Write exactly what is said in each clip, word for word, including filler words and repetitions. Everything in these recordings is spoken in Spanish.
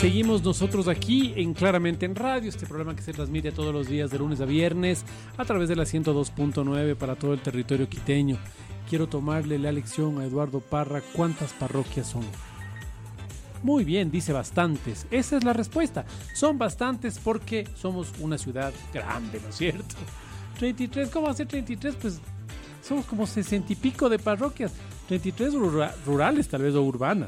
Seguimos nosotros aquí en Claramente en Radio, este programa que se transmite todos los días de lunes a viernes a través de la ciento dos punto nueve para todo el territorio quiteño. Quiero tomarle la lección a Eduardo Parra. ¿Cuántas parroquias son? Muy bien, dice bastantes. Esa es la respuesta. Son bastantes porque somos una ciudad grande, ¿no es cierto? treinta y tres, ¿cómo hacer treinta y tres? Pues somos como sesenta y pico de parroquias. treinta y tres rura- rurales tal vez o urbanas.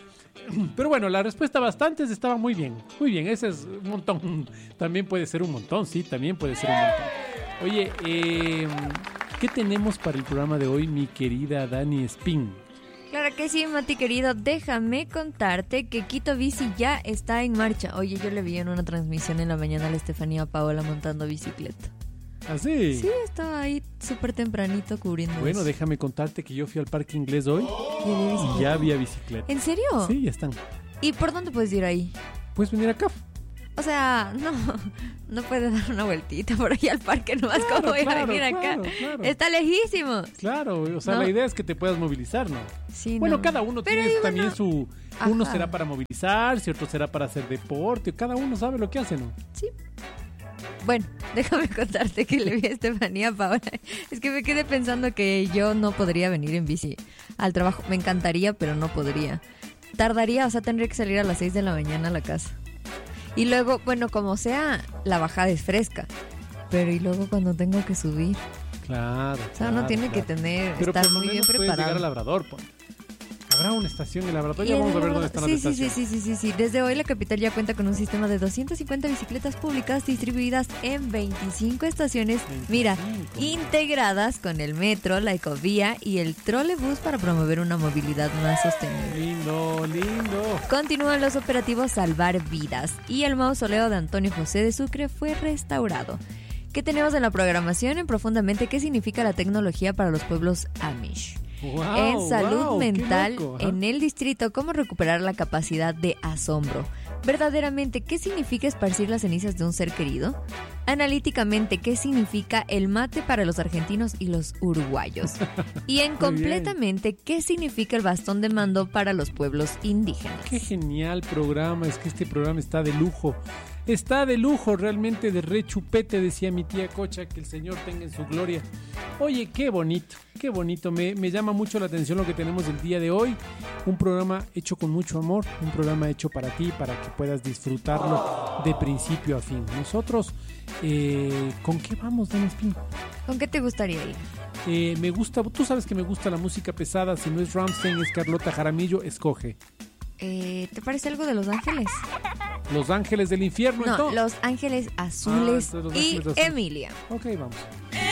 Pero bueno, la respuesta bastantes estaba muy bien. Muy bien, ese es un montón. También puede ser un montón, sí, también puede ser un montón. Oye, eh, ¿qué tenemos para el programa de hoy, mi querida Dani Spin? Claro que sí, Mati querido, déjame contarte que Quito Bici ya está en marcha. Oye, yo le vi en una transmisión en la mañana a la Estefanía Paola montando bicicleta. ¿Ah, sí? Sí, estaba ahí súper tempranito cubriendo Bueno, eso. déjame contarte que yo fui al Parque Inglés hoy ¿Y y ya había bicicleta. ¿En serio? Sí, ya están. ¿Y por dónde puedes ir ahí? ¿Puedes venir acá? O sea, no, no puedes dar una vueltita por ahí al parque nomás. Claro, ¿Cómo voy claro, a venir acá? claro, claro. Está lejísimo. Claro, o sea, No. la idea es que te puedas movilizar, ¿no? Sí, Bueno, no. cada uno Pero tiene y también bueno, su... Uno ajá. será para movilizarse, otro será para hacer deporte. Cada uno sabe lo que hace, ¿no? Sí. Bueno, déjame contarte que le vi a Estefanía Paola. Es que me quedé pensando que yo no podría venir en bici al trabajo. Me encantaría, pero no podría. Tardaría, o sea, tendría que salir a las seis de la mañana a la casa. Y luego, bueno, como sea, la bajada es fresca. Pero y luego cuando tengo que subir. Claro. O sea, claro, uno tiene claro. que tener, Pero estar por lo muy bien menos puedes llegar preparado. al Labrador, pues. Habrá una estación en el Labrador. Y Ya en vamos a ver el dónde Labrador- están sí, las sí, estaciones. sí, sí, sí, sí, sí. Desde hoy la capital ya cuenta con un sistema de doscientas cincuenta bicicletas públicas distribuidas en veinticinco estaciones, mira, integradas con el metro, la ecovía y el trolebús para promover una movilidad más sostenible. Lindo, lindo. Continúan los operativos Salvar Vidas y el mausoleo de Antonio José de Sucre fue restaurado. ¿Qué tenemos en la programación? En Profundamente, ¿qué significa la tecnología para los pueblos Amish? Wow, En salud wow, qué mental, loco, ajá. en el distrito, cómo recuperar la capacidad de asombro. Verdaderamente, ¿qué significa esparcir las cenizas de un ser querido? Analíticamente, ¿qué significa el mate para los argentinos y los uruguayos? Y en completamente, ¿qué significa el bastón de mando para los pueblos indígenas? Qué genial programa, es que este programa está de lujo. Está de lujo, realmente de re chupete, decía mi tía Cocha, que el Señor tenga en su gloria. Oye, qué bonito, qué bonito, me, me llama mucho la atención lo que tenemos el día de hoy. Un programa hecho con mucho amor, un programa hecho para ti, para que puedas disfrutarlo de principio a fin. Nosotros, eh, ¿con qué vamos, Dan Espín? ¿Con qué te gustaría ir? Eh, me gusta, tú sabes que me gusta la música pesada, si no es Rammstein, es Carlota Jaramillo, escoge. Eh, ¿Te parece algo de Los Ángeles? Los Ángeles del Infierno, No, entonces. Los Ángeles Azules Ah, entonces Los y Ángeles Azules. Emilia. Ok, vamos.